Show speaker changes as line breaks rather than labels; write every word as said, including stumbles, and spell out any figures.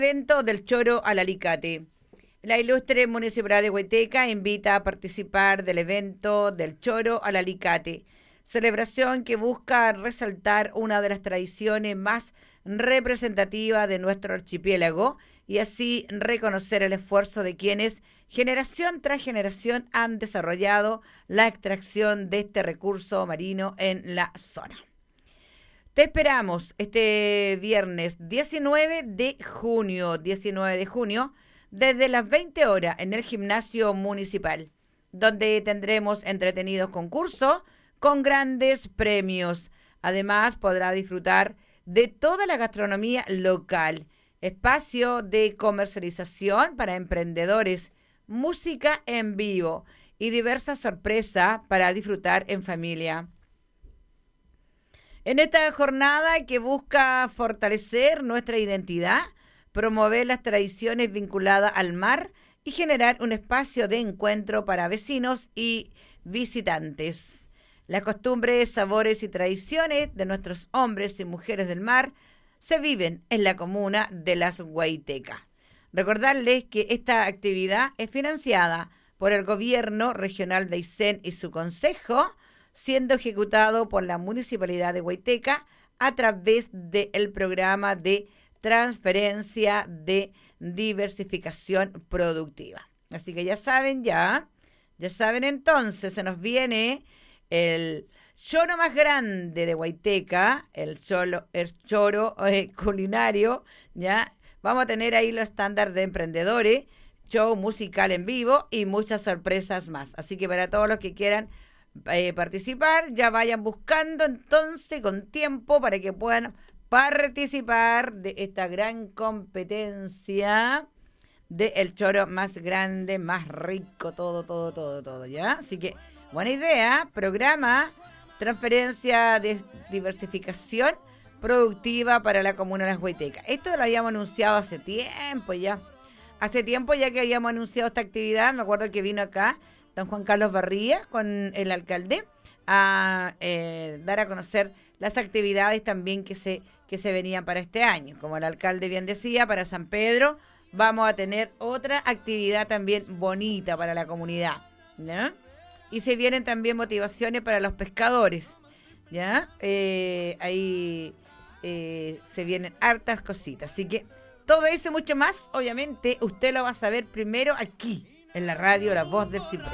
Evento del Choro al Alicate. La ilustre Municipalidad de Huayteca invita a participar del evento del Choro al Alicate, celebración que busca resaltar una de las tradiciones más representativas de nuestro archipiélago y así reconocer el esfuerzo de quienes generación tras generación han desarrollado la extracción de este recurso marino en la zona. Te esperamos este viernes diecinueve de junio, diecinueve de junio, desde las veinte horas en el gimnasio municipal, donde tendremos entretenidos concursos con grandes premios. Además, podrá disfrutar de toda la gastronomía local, espacio de comercialización para emprendedores, música en vivo y diversas sorpresas para disfrutar en familia. En esta jornada que busca fortalecer nuestra identidad, promover las tradiciones vinculadas al mar y generar un espacio de encuentro para vecinos y visitantes. Las costumbres, sabores y tradiciones de nuestros hombres y mujeres del mar se viven en la comuna de Las Huaytecas. Recordarles que esta actividad es financiada por el Gobierno Regional de Aysén y su Consejo, siendo ejecutado por la Municipalidad de Huayteca a través del programa de transferencia de diversificación productiva. Así que ya saben, ya, ya saben entonces, se nos viene el choro más grande de Huayteca, el choro, el choro eh, culinario, ya. Vamos a tener ahí los estándares de emprendedores, show musical en vivo y muchas sorpresas más. Así que para todos los que quieran Eh, participar, ya vayan buscando entonces con tiempo para que puedan participar de esta gran competencia de el choro más grande, más rico, todo, todo, todo, todo, ¿ya? Así que, buena idea, programa, transferencia de diversificación productiva para la comuna de Las Huaytecas. Esto lo habíamos anunciado hace tiempo ya, hace tiempo ya que habíamos anunciado esta actividad, me acuerdo que vino acá don Juan Carlos Barría con el alcalde a eh, dar a conocer las actividades también que se, que se venían para este año. Como el alcalde bien decía, para San Pedro vamos a tener otra actividad también bonita para la comunidad, ¿ya? Y se vienen también motivaciones para los pescadores, ¿ya? Eh, ahí eh, se vienen hartas cositas. Así que todo eso y mucho más, obviamente, usted lo va a saber primero aquí, en la radio La Voz del Ciprés.